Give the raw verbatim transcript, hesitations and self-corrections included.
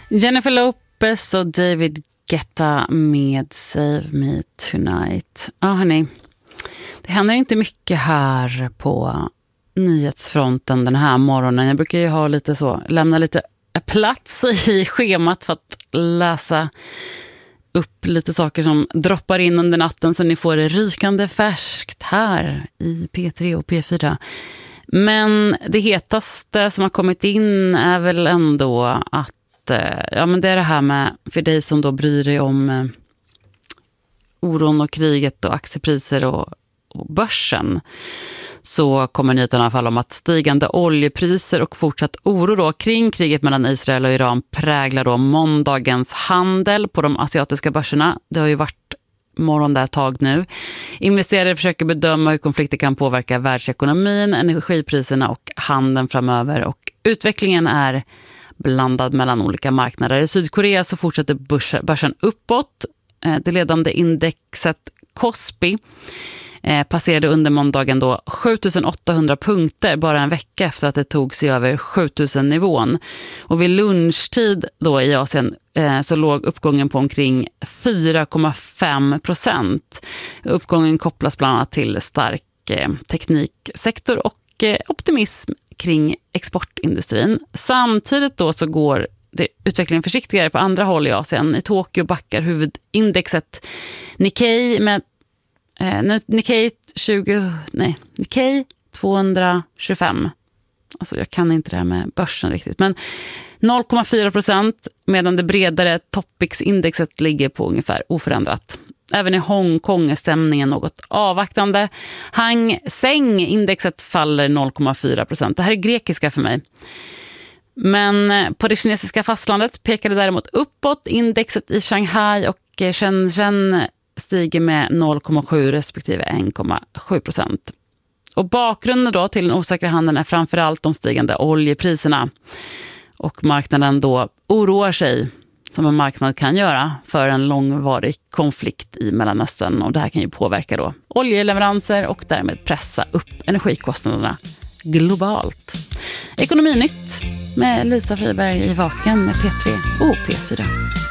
Jennifer Lopez och David Guetta med Save Me Tonight. Ja, hörni. Det händer inte mycket här på nyhetsfronten den här morgonen. Jag brukar ju ha lite så, lämna lite plats i schemat för att läsa upp lite saker som droppar in under natten så ni får det rykande färskt här i P tre och P fyra. Men det hetaste som har kommit in är väl ändå att ja, men det är det här med, för dig som då bryr dig om eh, oron och kriget och aktiepriser och, och börsen, så kommer nyheten i alla fall om att stigande oljepriser och fortsatt oro då kring kriget mellan Israel och Iran präglar då måndagens handel på de asiatiska börserna. Det har ju varit morgon där ett tag nu. Investerare försöker bedöma hur konflikter kan påverka världsekonomin, energipriserna och handeln framöver, och utvecklingen är blandad mellan olika marknader. I Sydkorea så fortsätter börsen uppåt. Det ledande indexet Kospi passerade under måndagen då sjutusen åttahundra punkter bara en vecka efter att det tog sig över sjutusen nivån. Och vid lunchtid då i Asien så låg uppgången på omkring fyra komma fem procent. Uppgången kopplas bland annat till stark tekniksektor och optimism kring exportindustrin. Samtidigt då så går det utvecklingen försiktigare på andra håll i Asien. I Tokyo backar huvudindexet Nikkei med eh, Nikkei tjugo nej, Nikkei tvåhundratjugofem. Alltså jag kan inte det här med börsen riktigt, men noll komma fyra procent, medan det bredare Topix-indexet ligger på ungefär oförändrat. Även i Hongkong är stämningen något avvaktande. Hang Seng-indexet faller noll komma fyra procent. Det här är grekiska för mig. Men på det kinesiska fastlandet pekade däremot uppåt. Indexet i Shanghai och Shenzhen stiger med noll komma sju respektive en komma sju procent. Och bakgrunden då till den osäkra handeln är framförallt de stigande oljepriserna. Och marknaden då oroar sig, som en marknad kan göra, för en långvarig konflikt i Mellanöstern. Och det här kan ju påverka då oljeleveranser och därmed pressa upp energikostnaderna globalt. Ekonominytt med Lisa Friberg i Vaken med P tre och P fyra.